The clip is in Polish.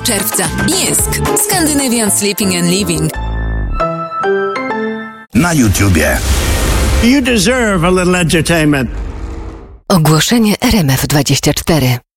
czerwca. Jysk. Scandinavian Sleeping and Living. Na YouTubie. You deserve a little entertainment. Ogłoszenie RMF24.